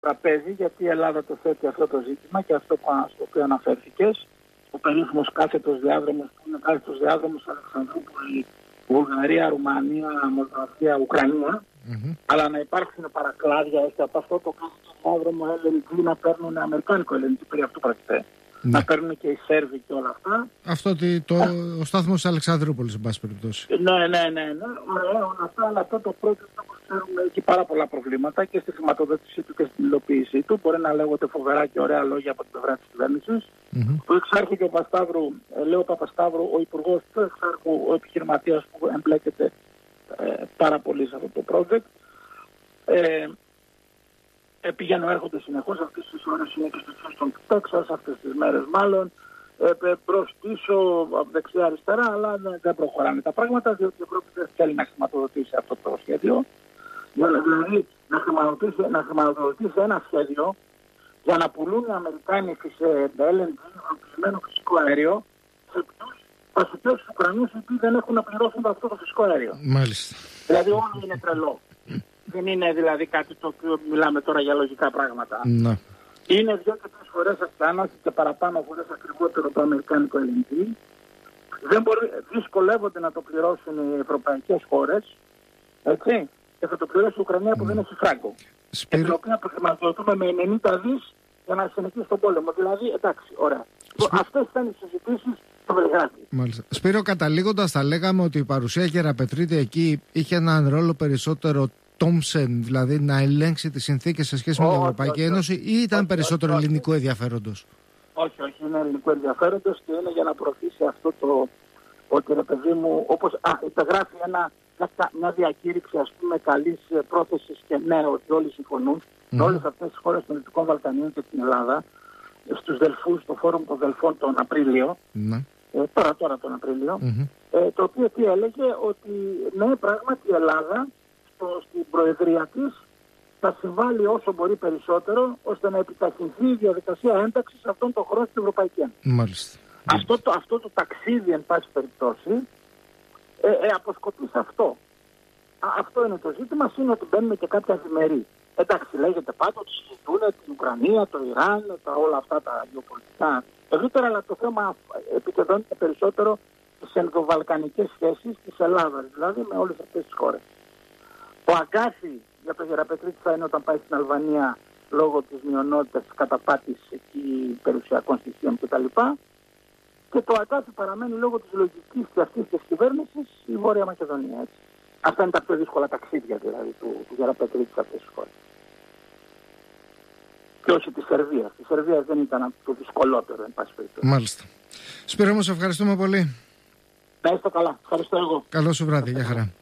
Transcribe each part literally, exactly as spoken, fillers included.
τραπέζι, γιατί η Ελλάδα το θέτει αυτό το ζήτημα και αυτό στο οποίο αναφέρθηκες, ο περίφημος κάθετος διάδρομος που είναι κάθετος διάδρομος Αλεξανδρούπολη, Βουλγαρία, Ρουμανία, Μολδαβία, Ουκρανία, mm-hmm. αλλά να υπάρξουν παρακλάδια ώστε από αυτό το κάθετο διάδρομο ελ εν τζι να παίρνουν αμερικάνικο ελ εν τζι, περί αυτού πρόκειται. Ναι. Να παίρνουν και οι Σέρβοι και όλα αυτά. Αυτό το, το, ο στάθμος της Αλεξανδρούπολης, εν πάση περιπτώσει. Ναι, ναι, ναι, ναι. Ωραία, όλα αυτά, αλλά αυτό το project, όπως ξέρουμε, έχει πάρα πολλά προβλήματα και στη χρηματοδότησή του και στην υλοποίησή του. Μπορεί να λέγονται φοβερά και ωραία λόγια από την πλευρά της κυβέρνησης. Mm-hmm. Ο εξάρχου και ο Παπασταύρου, λέω Παπασταύρου, ο υπουργός του εξάρχου, ο επιχειρηματίας που εμπλέκεται ε, πάρα πολύ σε αυτό το project. Ε, Ε, πηγαίνουν, έρχονται συνεχώς, αυτές τις ώρες είναι και στο Houston του Τέξας, αυτές τις μέρες μάλλον, ε, μπρος πίσω, δεξιά αριστερά, αλλά δεν προχωράνε τα πράγματα, διότι η Ευρώπη δεν θέλει να χρηματοδοτήσει αυτό το σχέδιο. Δηλαδή να χρηματοδοτήσει, να χρηματοδοτήσει ένα σχέδιο για να πουλούν οι Αμερικάνοι σε ελ εν τζι, οξυμένο φυσικό αέριο, σε ποιους βασικούς Ουκρανούς οι οποίοι δεν έχουν να πληρώσουν αυτό το φυσικό αέριο. Μάλιστα. Δηλαδή όλο είναι τρελό. Δεν είναι δηλαδή κάτι το οποίο μιλάμε τώρα για λογικά πράγματα. Ναι. Είναι δύο και τρεις φορές αυξάνω και παραπάνω φορές ακριβότερο το αμερικάνικο ελ εν τζι. Δεν μπορεί, δυσκολεύονται να το πληρώσουν οι ευρωπαϊκές χώρες. Έτσι. Και θα το πληρώσει η Ουκρανία που ναι. δεν έχει φράγκο. Σπύρο... Και την οποία χρηματοδοτούμε με ενενήντα δις για να συνεχίσει τον πόλεμο. Δηλαδή, εντάξει, ωραία. Σπύρο... Αυτές ήταν οι συζητήσεις στο Βελιγράδι. Μάλιστα. Σπύρο, καταλήγοντας, θα λέγαμε ότι η παρουσία Γεραπετρίτη εκεί είχε έναν ρόλο περισσότερο Τόμσεν, δηλαδή να ελέγξει τις συνθήκες σε σχέση oh, με την Ευρωπαϊκή όχι, Ένωση, όχι, ή ήταν όχι, περισσότερο όχι, ελληνικού ενδιαφέροντος? Όχι, όχι, είναι ελληνικού ενδιαφέροντος και είναι για να προωθήσει αυτό το ότι, ρε παιδί μου, όπως α, υπεγράφει ένα, μια διακήρυξη, ας πούμε, καλής πρόθεσης και ναι, ότι όλοι συμφωνούν, mm. σε όλες αυτές τις χώρες των Δυτικών Βαλκανίων και στην Ελλάδα, στους Δελφούς, στο Φόρουμ των Δελφών τον Απρίλιο, mm. ε, τώρα, τώρα τον Απρίλιο, mm-hmm. ε, το οποίο τι έλεγε, ότι ναι, πράγματι η Ελλάδα στην Προεδρία της θα συμβάλλει όσο μπορεί περισσότερο ώστε να επιταχυνθεί η διαδικασία ένταξης αυτών των χωρών στην Ευρωπαϊκή Ένωση. Μάλιστα. Αυτό το, αυτό το ταξίδι, εν πάση περιπτώσει, ε, ε, αποσκοπεί σε αυτό. Α, αυτό είναι το ζήτημα, είναι ότι μπαίνουν και κάποια διμερεί. Εντάξει, λέγεται πάντα ότι συζητούν την Ουκρανία, το Ιράν, τα, όλα αυτά τα γεωπολιτικά ευρύτερα, αλλά το θέμα επικεντρώνεται περισσότερο στις ενδοβαλκανικές σχέσεις της Ελλάδας, δηλαδή με όλες αυτές τις χώρες. Ο αγκάθι για το Γεραπετρίτη θα είναι όταν πάει στην Αλβανία λόγω της μειονότητας, της καταπάτησης εκεί περιουσιακών στοιχείων κτλ. Και το αγκάθι παραμένει λόγω της λογικής και αυτής της κυβέρνησης η Βόρεια Μακεδονία. Έτσι. Αυτά είναι τα πιο δύσκολα ταξίδια δηλαδή του, του Γεραπετρίτη σε αυτές τις χώρες. Και όχι της Σερβίας. Η Σερβία δεν ήταν το δυσκολότερο, εν πάση περιπτώσει. Μάλιστα. Σπύρο μου, σε ευχαριστούμε πολύ. Να είστε καλά. Ευχαριστώ εγώ. Καλό σου βράδυ. Γεια χαρά.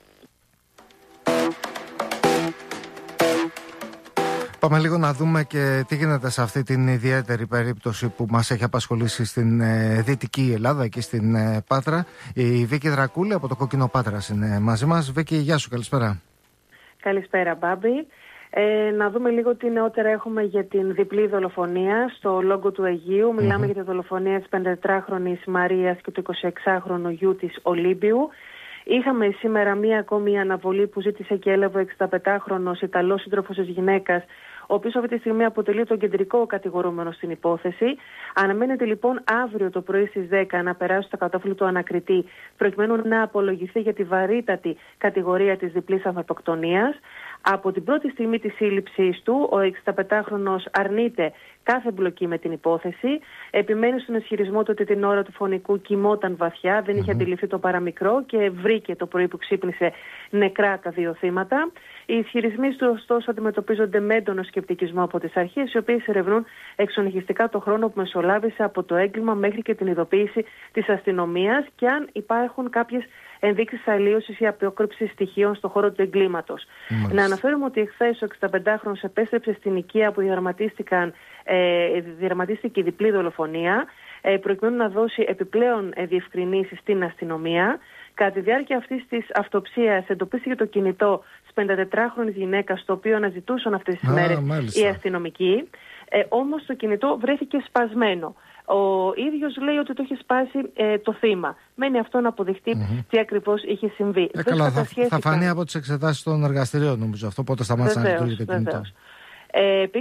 Πάμε λίγο να δούμε και τι γίνεται σε αυτή την ιδιαίτερη περίπτωση που μας έχει απασχολήσει στην ε, Δυτική Ελλάδα, εκεί στην ε, Πάτρα. Η Βίκη Δρακούλη από το Κόκκινο Πάτρας είναι μαζί μας. Βίκη, γεια σου, καλησπέρα. Καλησπέρα, Μπάμπη. Ε, να δούμε λίγο τι νεότερα έχουμε για την διπλή δολοφονία στο Λόγκο του Αιγείου. Μιλάμε mm-hmm. για τη δολοφονία της πεντετετράχρονης Μαρίας και του εικοσιεξάχρονου γιου της Ολύμπιου. Είχαμε σήμερα μία ακόμη αναβολή που ζήτησε και έλαβε ο εξηνταπεντάχρονος Ιταλός σύντροφος της γυναίκας, ο οποίος αυτή τη στιγμή αποτελεί τον κεντρικό κατηγορούμενο στην υπόθεση. Αναμένεται λοιπόν αύριο το πρωί στις δέκα να περάσει στο κατόφλι του ανακριτή, προκειμένου να απολογηθεί για τη βαρύτατη κατηγορία της διπλής ανθρωποκτονίας. Από την πρώτη στιγμή της σύλληψης του, ο εξηνταπεντάχρονος αρνείται κάθε εμπλοκή με την υπόθεση. Επιμένει στον ισχυρισμό του ότι την ώρα του φωνικού κοιμόταν βαθιά, δεν είχε αντιληφθεί το παραμικρό και βρήκε το πρωί που ξύπνησε νεκρά τα δύο θύματα. Οι ισχυρισμοί του, ωστόσο, αντιμετωπίζονται με έντονο σκεπτικισμό από τις αρχές, οι οποίες ερευνούν εξονυχιστικά το χρόνο που μεσολάβησε από το έγκλημα μέχρι και την ειδοποίηση της αστυνομίας και αν υπάρχουν κάποιες ενδείξεις αλλίωσης ή απόκρυψης στοιχείων στον χώρο του εγκλήματος. Mm. Να αναφέρουμε ότι εχθές ο εξηνταπεντάχρονος επέστρεψε στην οικία που διαδραματίστηκαν, ε, διαδραματίστηκε η διπλή δολοφονία, ε, προκειμένου να δώσει επιπλέον ε, διευκρινήσεις στην αστυνομία. Κατά τη διάρκεια αυτής της αυτοψίας εντοπίστηκε το κινητό της πεντετετράχρονης γυναίκας, το οποίο αναζητούσαν αυτές τις μέρες οι αστυνομικοί. Ε, όμως το κινητό βρέθηκε σπασμένο. Ο ίδιος λέει ότι το είχε σπάσει ε, το θύμα. Μένει αυτό να αποδειχτεί mm-hmm. τι ακριβώς είχε συμβεί. Ε, καλά, θα, θα φανεί από τις εξετάσεις των εργαστηρίων, νομίζω αυτό, πότε σταμάτησε να λειτουργεί το κινητό. Ε,